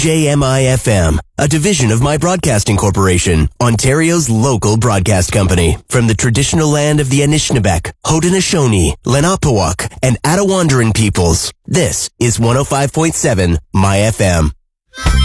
CJMI-FM, a division of My Broadcasting Corporation, Ontario's local broadcast company. From the traditional land of the Anishinaabeg, Haudenosaunee, Lenape, and Attawandaron peoples, this is 105.7 My FM.